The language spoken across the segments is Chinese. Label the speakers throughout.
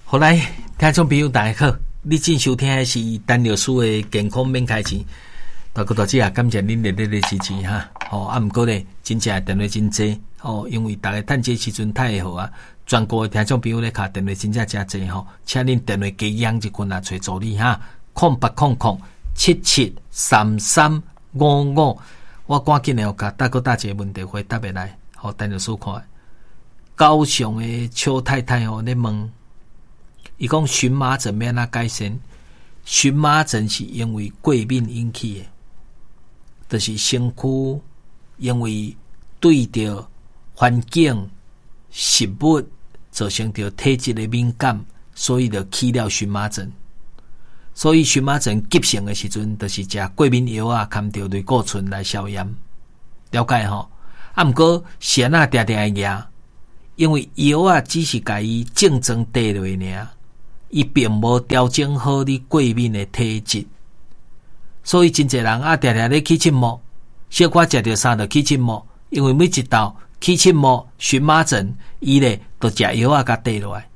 Speaker 1: 好来，听众朋友大家好，你正收听的是陈老师的健康免开钱。大哥大姐啊，感谢恁热烈的支持哈。不过呢，真正电话真济因为大家趁这时阵太好啊，全国的听众朋友咧卡电话真正真济请恁电话加养一群啊，找助理哈，0800773355，我赶紧的甲大哥大姐问题回答下来，陈老师看。高雄的邱太太咧问。伊讲荨麻疹要哪改善？荨麻疹是因为过敏引起的，就是身躯因为对着环境食物造成着体质的敏感，所以就起了荨麻疹。所以荨麻疹急性的时阵，就是食过敏药啊，含着类固醇来消炎。了解吼？不过先啊定定会牙，因为药啊只是甲伊症状低落尔。伊并无调整好你过敏的体质，所以真侪人啊，常常咧起荨膜，小可食着啥就起荨膜，因为每一道起荨膜、荨麻疹，伊咧都食药啊，甲低落来，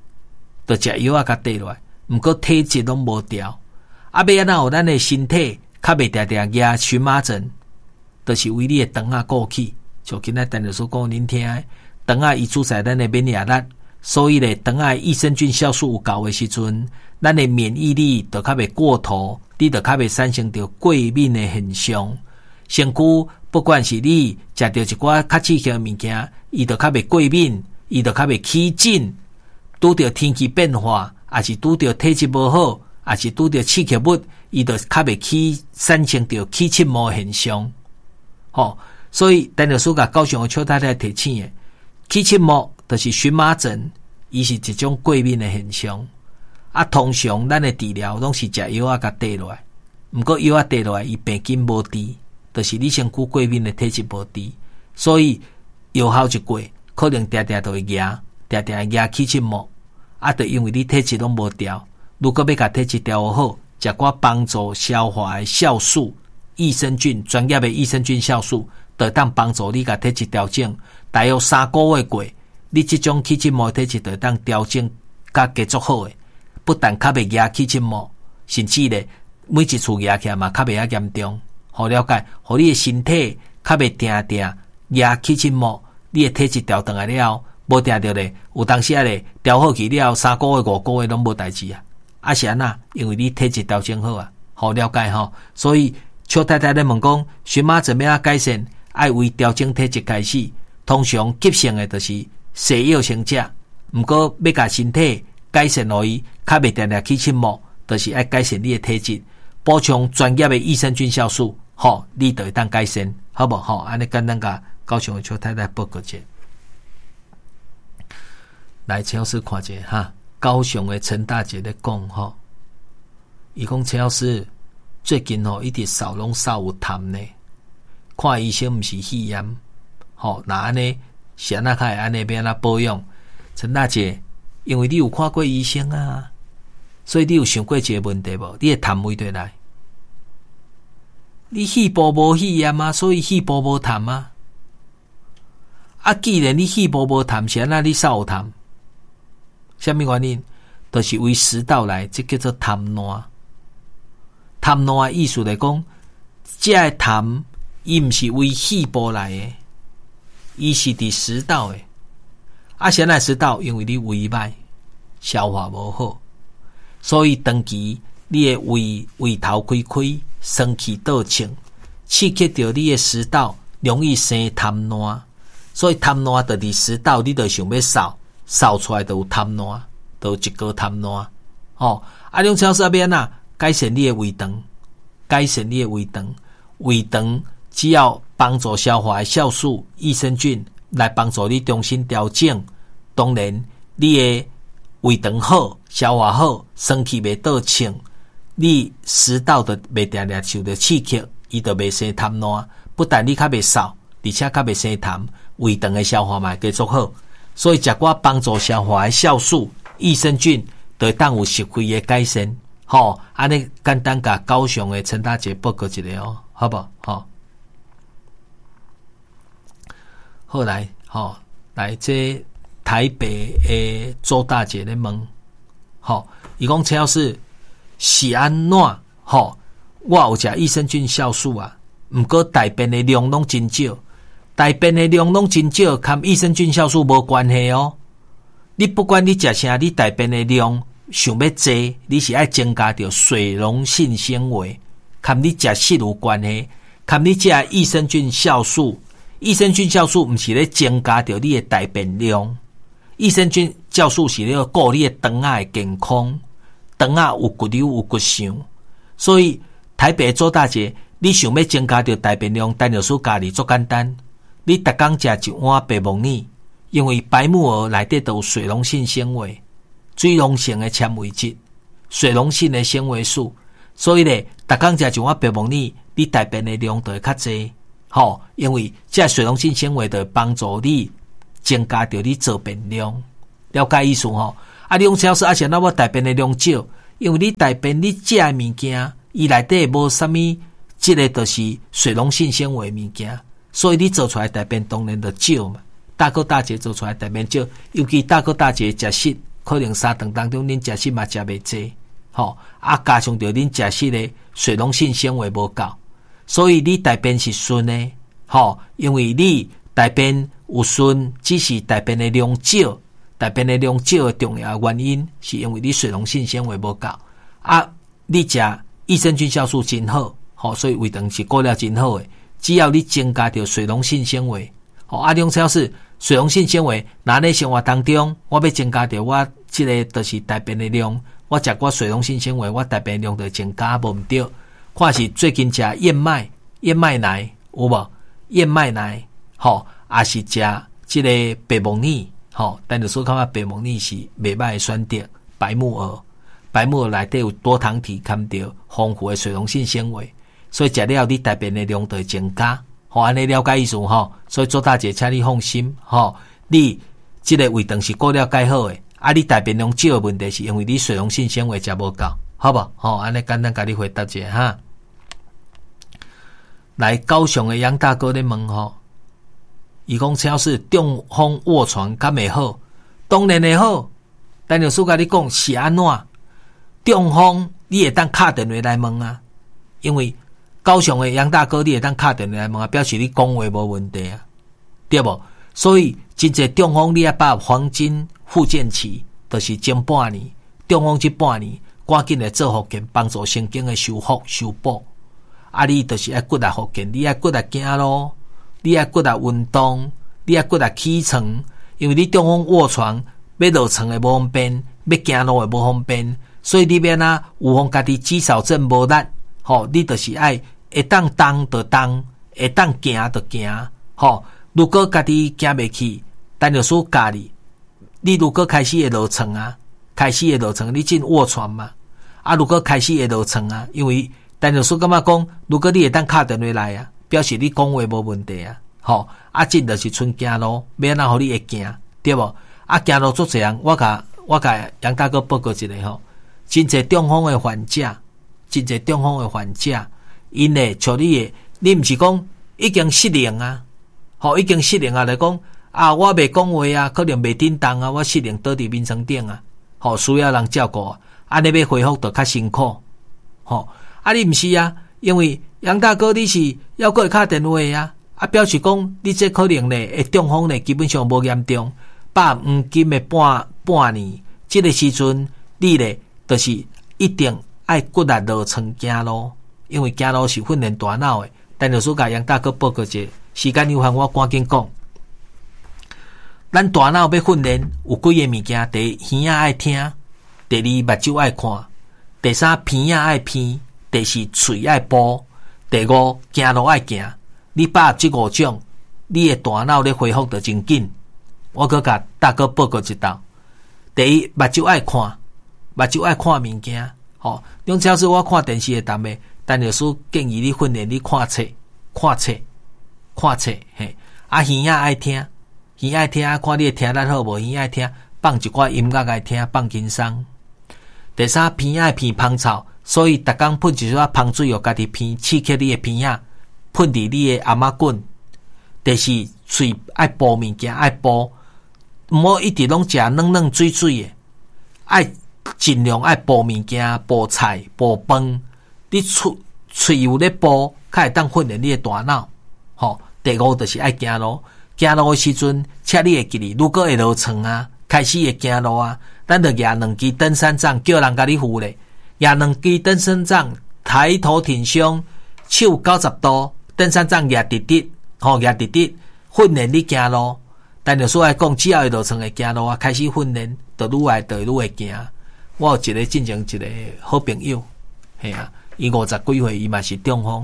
Speaker 1: 毋过体质拢无调，要安怎有咱的身体较袂常常惹荨麻疹，就是为你的肠啊过去，就今仔陈老师讲恁听的，肠啊伊主宰咱的免疫力。所以咧，肠仔益生菌酵素有够的时阵，咱的免疫力就较袂过头，你就较袂产生着过敏的现象。身躯不管是你食着一寡较刺激的物件，伊就较袂过敏，伊就较袂起疹。拄着天气变化，还是拄着体质无好，还是拄着刺激物，伊就较袂产生着起荨膜现象。所以陈老师甲高雄的邱太太提醒的，起荨膜。就是荨麻疹，伊是一种过敏的现象。通常咱的治疗拢是食药啊，甲低落来。毋过药啊低落来，伊病根无治，就是你身躯过敏的体质无治，所以药效一过，可能常常都会压起荨膜。就因为你体质拢无调，如果要甲体质调好，食寡帮助消化的酵素、益生菌，专业的益生菌酵素，就当帮助你甲体质调整。大约3个月过。你这种起荨膜体质就当调整甲继续好诶，不但较袂压起荨膜，甚至咧每一次压起来嘛较袂遐严重。好了解，互你诶身体较袂定压起荨膜，你诶体质调转来了，无定着咧，有当时啊咧调好去了3个月、5个月拢无代志啊。是安那？因为你体质调整好啊。好了解吼，所以邱太太咧问讲，荨麻疹要改善，爱为调整体质开始，通常急性诶就是。西药先食，毋过要甲身体改善落去，较袂定定起荨膜，就是爱改善你的体质，补充专业的益生菌酵素，你就会当改善，好无？安尼简单甲高雄的邱太太报告者，来陈老师看者哈，高雄的陈大姐咧讲伊讲陈老师最近一直扫有痰呢，看医生毋是肺炎，那安尼。是安那开安尼边那保养，陈大姐，因为你有看过医生啊，所以你有想过一个问题无？你的痰位对来？你肺部无肺炎啊，所以肺部无痰啊。既然你肺部无痰，是安那你扫有痰？什么原因？就是为食道来，这叫做痰烂。痰烂的意思来讲，这个痰伊毋是为肺部来的。伊是伫食道诶，现在食道因为你胃歹，消化无好，所以长期你诶胃头开，生气倒冲，刺激到你诶食道，容易生痰烂，所以痰烂就伫食道，你就想要扫出来就有痰烂，就有一个痰烂。用超市边啊，改善你诶胃肠，胃肠只要帮助消化的酵素、益生菌来帮助你重新调整。当然，你的胃肠好、消化好、生气袂倒冲，你食道就袂定定受到刺激，伊就袂生痰烂。不但你较袂扫，而且较袂生痰，胃肠的消化嘛继续好。所以食寡帮助消化的酵素、益生菌，就会当有实惠的改善。安尼简单甲高雄的陈大姐报告一下好不好？后来，来这台北的周大姐咧问， 伊讲陈老师是安怎我有食益生菌酵素啊，毋过大便的量拢真少，大便的量拢真少，跟益生菌酵素无关系哦。你不管你食啥，你大便的量想要济，你是爱增加着水溶性纤维，跟你食食有关系，跟你食益生菌酵素。益生菌酵素毋是咧增加着你的大便量，益生菌酵素是咧顾你的肠仔的健康，肠仔有骨瘤有骨相，所以台北做大姐，你想要增加着大便量，单就说家己做简单，你逐工食一碗白木耳，因为白木耳内底都有水溶性纤维、水溶性的纤维质、水溶性的纤维素，所以咧逐工食一碗白木耳，你大便的量就会较济。因为这水溶性纤维就帮助你增加着你做便量，了解意思你用超市而且那我大便的量少，因为你大便你食的物件，伊内底无啥物，这个就是水溶性纤维物件，所以你做出来大便当然就少嘛。大哥大姐做出来大便少，尤其大哥大姐食食，可能3顿当中恁食食嘛食袂济，加上着恁食食的水溶性纤维无够。所以你大便是顺的，因为你大便有顺，只是大便的量少，大便的量少的重要原因是因为你水溶性纤维无够。你食益生菌酵素真好，所以胃肠是顾了真好的。只要你增加着水溶性纤维，两超是水溶性纤维，那在生活当中，我要增加着我这个就是大便的量，我食过水溶性纤维，我大便量就增加，无毋对。看是最近食燕麦奶有无？燕麦奶也是食这个白木耳但是说感觉白木耳是袂歹的选择。白木耳内底有多糖体，含着丰富的水溶性纤维，所以食了你大便的量就会增加。安尼了解意思所以做大姐，请你放心你这个胃肠是顾了解好的，你大便量少的问题是因为你水溶性纤维食无够，好不？安尼简单甲你回答一下哈。来高雄的杨大哥咧问伊讲超市中风卧床敢会好？当然会好，但是甲你讲是安怎？中风你会当敲电话来问啊，因为高雄的杨大哥你会当敲电话来问啊，表示你讲话无问题啊，对不？所以真侪中风你要把黄金复健期，就是前半年，中风这半年赶紧来做复健，帮助神经的修复修补。你就是要骨力复健，你要骨力行咯，你要骨力运动，你要骨力起床，因为你中风卧床，要落床的无方便，要行路的无方便，所以你要有方家己肌少症无力，你就是爱会当动就动，会当行就行，如果家己行袂起，但就说家己，你如果开始会落床你进卧床嘛，如果开始会落床因为但就说感觉讲，如果你会当敲电话来表示你讲话无问题真就是剩行路，要哪互你会行，对无？行路足这样，我甲杨大哥报告一下真侪中风的患者，因咧像你毋是讲已经适应已经适应来讲我袂讲话可能袂振动我适应倒伫眠床顶需要人照顾安尼要恢复就较辛苦你毋是因为杨大哥你是要过会敲电话表示讲你这可能咧会中风咧基本上无严重，把黄金的半年，这个时阵你咧就是一定爱骨力落床行路，因为行路是训练大脑的。但就说甲杨大哥报告者，时间有限，我赶紧讲。咱大脑要训练有几个物件：第一，耳仔爱听；第二，目睭爱看；第三，鼻仔爱鼻；第四，喙爱补；第五，行路爱行。你把这5种，你的大脑咧恢复得真紧。我搁甲大哥报告一道。第一，目睭爱看物件。用超市我看电视会淡的，但就是建议你训练你看册嘿。耳仔爱听，看你听力好无？耳爱听，放一寡音乐爱听，放轻松。第三，鼻爱鼻芳草，所以逐工喷一撮芳水，互家己鼻，刺激你的鼻仔，喷伫你的阿妈棍。第四，喙爱补物件，爱补，毋好一直拢食软水水的，爱尽量爱补物件、补菜、补饭。你喙有咧补，较会当训练你的大脑。吼，第五就是爱行路，行路的时阵，请你会记哩，如果会落床啊，开始会行路啊，咱就举两支登山杖，叫人甲你扶咧，举两支登山杖，抬头挺胸，手90度，登山杖举直直，吼举直直，训练你行路。但就所来讲，只要会落床会行路啊，开始训练，就愈来就愈会行。我有一个进前一个好朋友，嘿啊，伊50几岁，伊嘛是中风。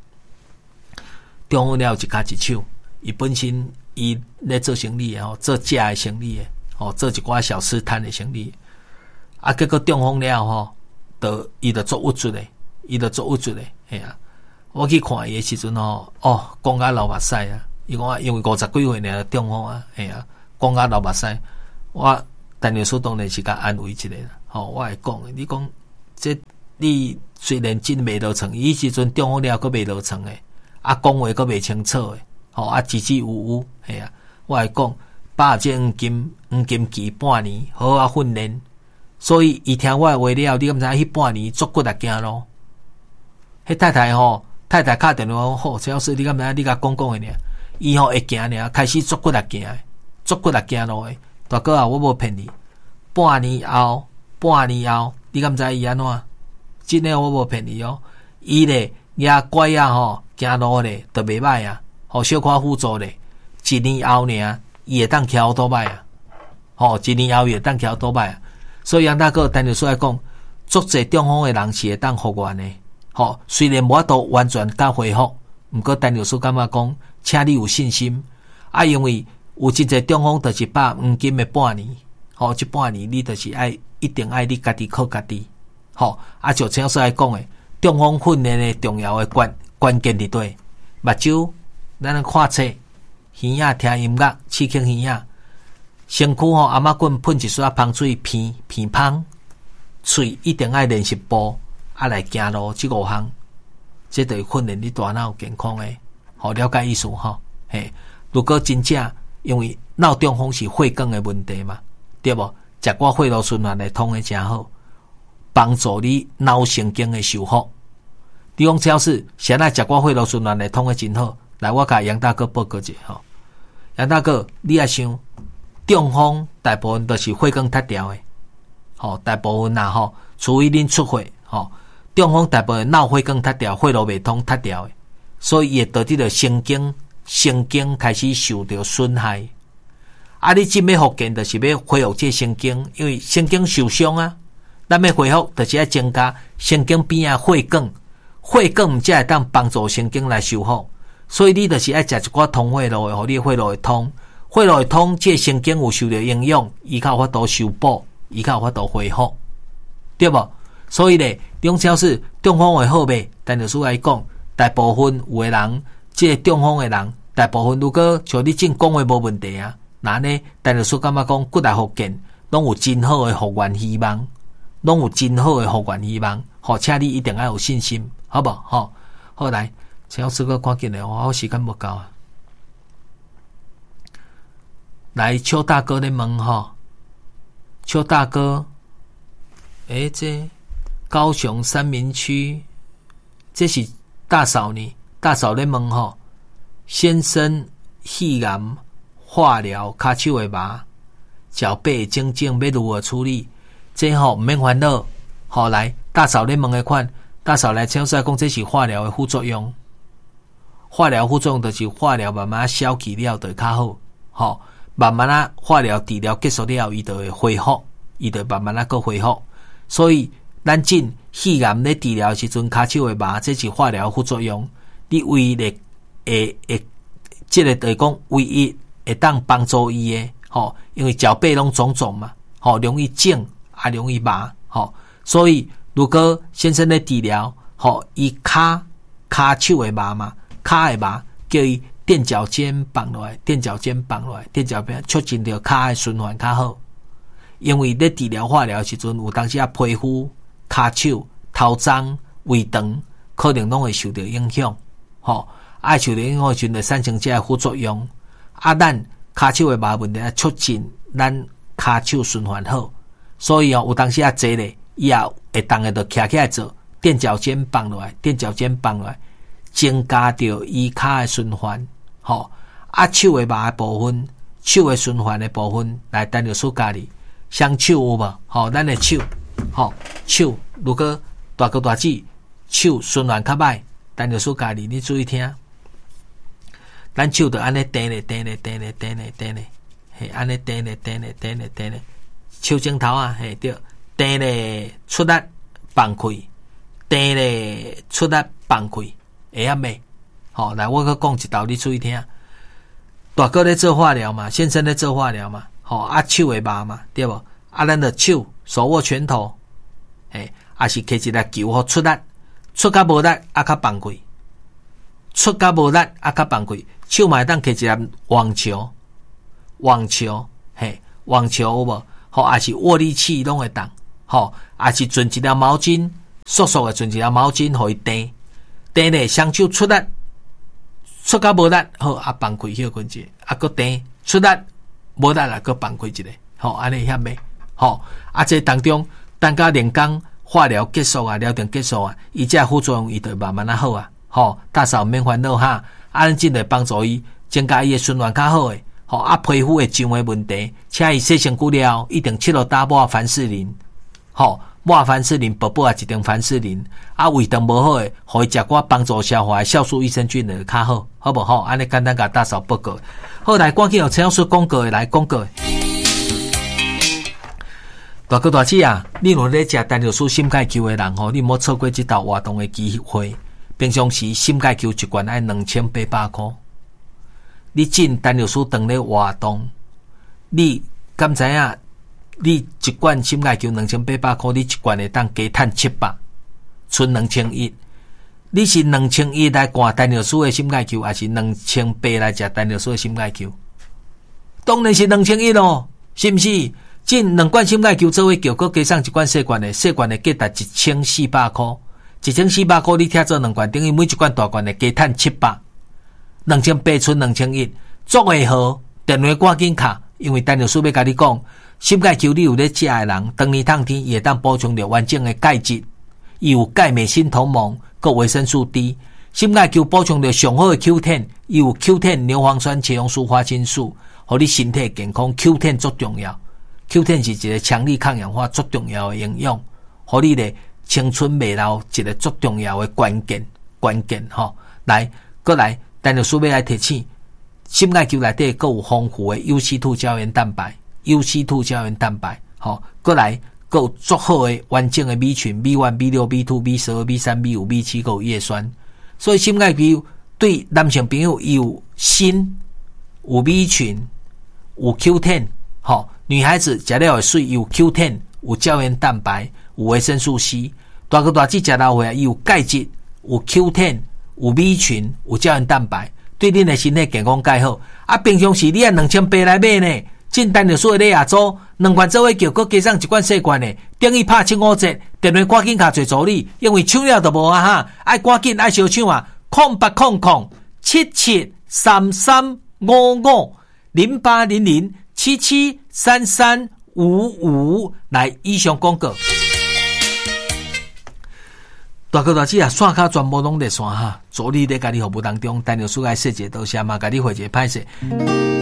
Speaker 1: 中风了一骹一手，伊本身伊咧做生意吼，做假诶生意诶，吼做一寡小吃摊诶生意，啊，结果中风了吼，伊就做郁卒诶，嘿啊，我去看伊诶时阵吼，讲甲流目屎啊，伊讲因为50几岁呢中风啊，嘿啊，讲甲流目屎，我但有所当然是甲安慰一下啦，吼，我会讲，你讲这你虽然真未落床，伊时阵中风了佫未落床诶。啊，讲话佫袂清楚诶，吼啊，支支吾吾，嘿啊，我会讲，把这黄金期半年好好训练，所以伊听我诶话了，你敢知影迄半年足骨力行咯？迄太太敲电话讲好，陈老师，你敢知影你甲讲诶尔？伊会行尔，开始足骨力行路诶，大哥啊，我无骗你，半年后，你敢知伊安怎？真诶，我无骗你哦，伊咧也乖啊吼。行路咧，都袂歹啊！吼，小可辅助咧，1年后呢，伊会当骑奥多摆啊！吼，1年后伊会当骑奥多摆啊！所以杨大哥，单就说来讲，足侪中风诶人是会当复原诶。吼，虽然无法度完全甲恢复，毋过单就说感觉讲，请你有信心啊！因为有真侪中风，就是把黄金诶半年，吼，这半年你就是一定爱你家己靠家己。吼，啊，就像说来讲诶，中风训练诶重要诶关键伫对，目睭咱看册、耳仔听音乐、刺激耳仔，身躯吼阿妈棍喷一撮香水片芳，喙一定爱练习步，啊来行路这5项，这就训练你大脑健康诶，好了解意思吼。嘿，如果真正因为脑中风是血管诶问题嘛，对无？食寡血路循环来通诶真好，帮助你脑神经诶修复。你讲超市现在食寡血路循环来通诶真好，来我甲杨大哥报告一下吼。杨大哥，你也想中风大部分都是血管塌掉诶，吼，大部分啦吼，除非恁出血吼，中风大部分脑血管塌掉，血路未通塌掉诶，所以伊会导致着神经开始受到损害。啊，你真要复健，就是要恢复这神经，因为神经受伤啊，咱要恢复，就是要增加神经边啊血管。血管才会当帮助神经来修复，所以你就是爱食一寡通血路的，互你血路会通，血路会通，这神经有受到影响，伊较有法度修补，伊较有法度恢复，对无？所以咧，中超市中风会好袂？但就是来讲，大部分有的人，这中风的人，大部分如果像你正讲的无问题啊，那呢，但就是感觉讲骨力复健，拢有真好的复原希望，好，请你一定要有信心。好不好？好来，陈老师个赶紧来，我时间不够啊。来，邱大哥咧问吼，邱大哥，这高雄三民区，这是大嫂呢？大嫂咧问吼，先生肺癌化疗，骹手会麻，脚背肿肿，要如何处理？这吼毋免烦恼，好来，大嫂咧问的款。大嫂来超市讲，这是化疗的副作用。化疗副作用就是化疗慢慢消去了就较好，吼，慢慢啊化疗治疗结束了，伊就会恢复，伊就慢慢啊个恢复。所以咱真肺癌咧治疗时阵，骹手会麻，这是化疗副作用。你唯一的这个就是讲唯一会当帮助伊的，吼，因为脚背拢肿嘛，吼，容易肿啊，容易麻，吼，所以。如果先生咧治疗，吼，伊骹手会麻嘛，骹会麻，叫伊垫脚尖绑落来，垫脚尖促进着骹的循环较好。因为咧治疗化疗时阵，有当时啊皮肤、骹手、头脏、胃肠，可能拢会受到影响，吼，爱受到影响时阵，就产生这副作用。啊，咱骹手会麻问题，促进咱骹手循环好。 所以有当时啊坐咧，伊也会当下就徛起来做，垫脚尖放落来，垫脚尖放落来，增加着伊骹的循环，手的肉的部分，手的循环的部分来单着所家己，双手有无？咱的手，手如果大哥大姐手循环较歹，单着所家己，你注意听，咱手就安尼蹬咧，嘿，安尼蹬咧，手指头啊，嘿对，蹬咧出力放开，蹬咧出力放开，会晓未？来我搁讲一道，你注意听。大哥咧做化疗嘛，先生咧做化疗嘛，手会麻嘛，对无？咱的手握拳头，也是摕一粒球互出力，出甲无力较放开，出甲无力较放开，手嘛会当摕一粒网球，网球有无？也是握力器拢会当，也是存一条毛巾，缩的存一条毛巾互伊蹬咧，双手出力。出甲无力，好放开休困者，搁蹬出力无力搁放开一个，安尼遐未？这当中等甲练工化疗结束啊，疗程结束啊，伊这副作用伊就慢慢好啊，大嫂免烦恼哈，咱真会帮助伊增加伊的循环较好诶，皮肤会痒的问题，请伊洗身躯了，一定切落打抹凡士林，抹凡士林，宝宝也一定凡士林，胃肠无好诶，互伊食寡帮助消化的酵素益生菌就较好，好不好？安尼简单甲大嫂报告。好，来赶紧有陈老师广告的来广告。大哥大姐啊，你若咧食单尿素心钙球的人你莫错过这道活动的机会。平常时心钙球一罐要2800块，你进单尿素当咧活动，你敢知影？你一罐心钙球2800块，你一罐会当加赚700，剩2100。你是2100来灌单尿素的心钙球，还是2800来食单尿素的心钙球？当然是2100咯，是不是？进2罐心钙球做伙叫，搁加上一罐细罐的，细罐的价值1400块，1400块你听做2罐，等于每一罐大罐的加赚700，2800剩2100，做会好，电话赶紧卡，因为单尿素要甲你讲。心钙球你有咧食的人，当年烫天也当补充着完整的钙质，伊有钙镁锌同盟，佮维生素 D。心钙球补充着上好的 Q10， 伊有 Q10 牛磺酸、茄红素、花青素，互你身体健康。Q10 足重要 ，Q10 是一个强力抗氧化足重要的营养，互你咧青春未老一个足重要的关键来，过来，单尿素要来提醒，心钙球内底佮有丰富的 UC2 胶原蛋白。UC2 胶原蛋白，过来，有足好的完整的米群 B1、B6、B2、B12、B3、B5、B7，有叶酸，所以心钙球对男性朋友有锌、有米群、有 Q10，女孩子食了会水，有 Q10， 有胶原蛋白，有维生素 C， 大哥大姐食老岁有钙质，有 Q10， 有米群，有胶原蛋白，对恁的身体健康介好。平常时你2800来买呢？进单尿素的亚洲2罐做伙叫，搁加上1罐细罐的，等于拍7-5折，电话赶紧卡做助理，因为抢了就无啊哈！爱赶紧爱小抢啊！08007733550800773355来以上广告。大哥大姐啊，线卡全部拢在线哈，助理在家己服务当中，单尿素爱细节都写嘛，家己回一个歹势。